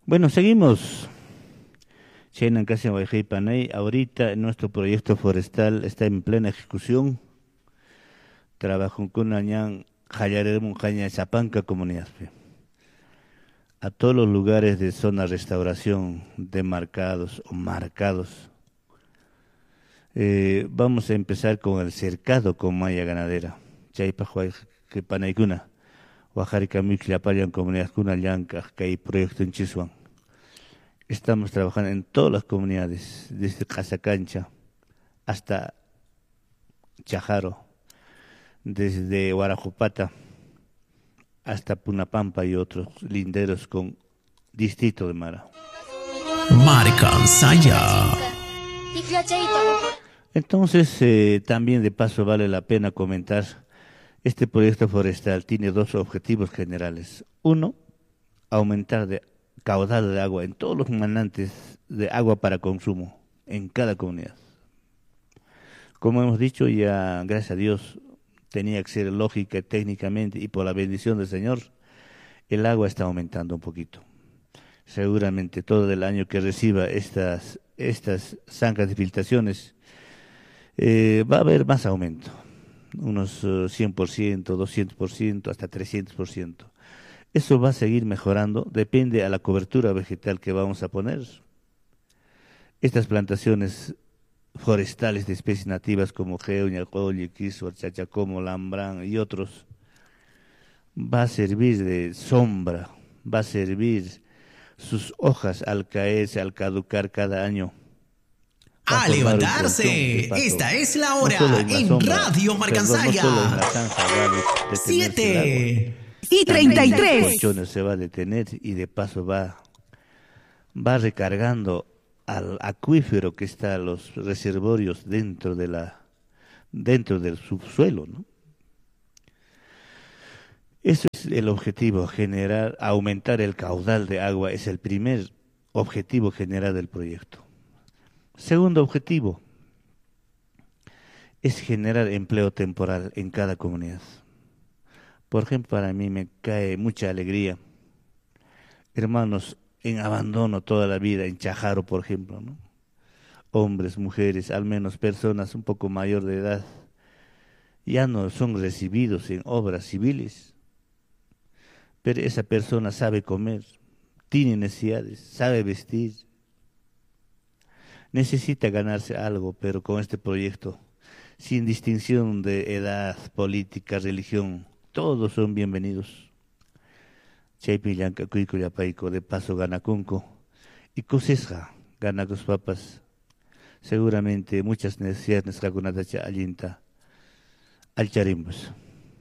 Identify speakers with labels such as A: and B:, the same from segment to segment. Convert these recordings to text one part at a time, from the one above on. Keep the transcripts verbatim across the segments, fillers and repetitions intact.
A: Bueno, seguimos. Chenan Casa Panay. Ahorita nuestro proyecto forestal está en plena ejecución. Trabajo con Añán, Jayarem, Jaña Zapanca, comunidad. A todos los lugares de zona restauración demarcados o marcados. Eh, vamos a empezar con el cercado con malla ganadera. Chaypa que Panaykuna. Oaxaca Michlapayan, comunidad Kuna Llanca, que hay proyecto en Chisuan. Estamos trabajando en todas las comunidades, desde Casacancha hasta Chajaro, desde Guarajopata hasta Punapampa y otros linderos con distrito de Mara.
B: Marca Saya.
A: Entonces, eh, también de paso vale la pena comentar, este proyecto forestal tiene dos objetivos generales. Uno, aumentar de caudal de agua en todos los manantes de agua para consumo en cada comunidad. Como hemos dicho, ya gracias a Dios tenía que ser lógica técnicamente y por la bendición del Señor, el agua está aumentando un poquito. Seguramente todo el año que reciba estas, estas zancas de filtraciones eh, va a haber más aumento, unos uh, cien por ciento, doscientos por ciento, hasta trescientos por ciento. Eso va a seguir mejorando, depende a la cobertura vegetal que vamos a poner. Estas plantaciones forestales de especies nativas como Geuña, Colle, Quisua, Chachacomo, Lambrán y otros, va a servir de sombra, va a servir sus hojas al caerse, al caducar cada año.
B: ¡A levantarse! Esta es la hora no en, en sombra, Radio Marcansaya.
A: No
B: Siete
A: y treinta y tres. Se va a detener y de paso va, va recargando al acuífero que está los reservorios dentro de la dentro del subsuelo, ¿no? Eso es el objetivo, generar, aumentar el caudal de agua, es el primer objetivo general del proyecto. Segundo objetivo es generar empleo temporal en cada comunidad. Por ejemplo, para mí me cae mucha alegría, hermanos en abandono toda la vida, en Chajaro, por ejemplo, ¿no? Hombres, mujeres, al menos personas un poco mayor de edad, ya no son recibidos en obras civiles, pero esa persona sabe comer, tiene necesidades, sabe vestir, necesita ganarse algo, pero con este proyecto, sin distinción de edad, política, religión, todos son bienvenidos. Chaypi Llanca, Cuico, Yapaico, de paso Ganacunco y Cosesja, Ganacos Papas, seguramente muchas necesidades Kakunatacha Allinta, Alcharimbos.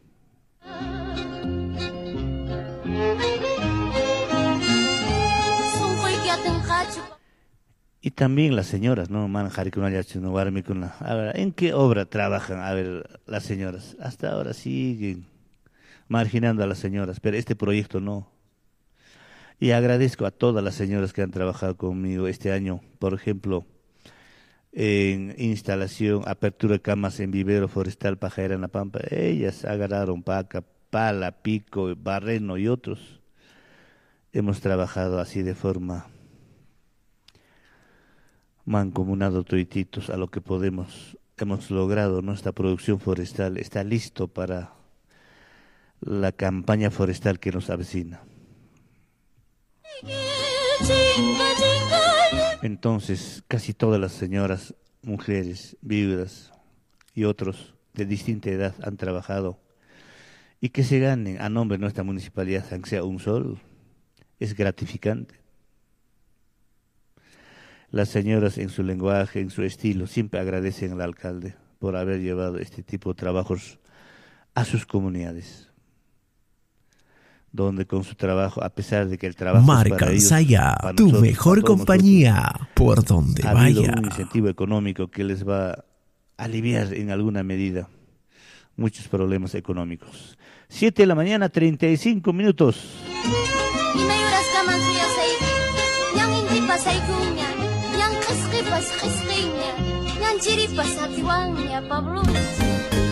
A: Y también las señoras, ¿no? A ver, ¿en qué obra trabajan? A ver, las señoras. Hasta ahora siguen marginando a las señoras, pero este proyecto no. Y agradezco a todas las señoras que han trabajado conmigo este año, por ejemplo, en instalación, apertura de camas en vivero forestal Pajera en La Pampa. Ellas agarraron paca, pala, pico, barreno y otros. Hemos trabajado así de forma mancomunado toititos a lo que podemos. Hemos logrado, nuestra producción forestal está listo para la campaña forestal que nos avecina. Entonces, casi todas las señoras, mujeres, viudas y otros de distinta edad han trabajado, y que se ganen a nombre de nuestra municipalidad, aunque sea un sol, es gratificante. Las señoras en su lenguaje, en su estilo, siempre agradecen al alcalde por haber llevado este tipo de trabajos a sus comunidades, donde con su trabajo, a pesar de que el trabajo
B: Marca
A: es para ellos,
B: Saya,
A: para
B: tu
A: nosotros,
B: mejor compañía, nosotros, por donde
A: ha
B: vaya.
A: habido un incentivo económico que les va a aliviar en alguna medida muchos problemas económicos. Siete de la mañana, treinta y cinco minutos.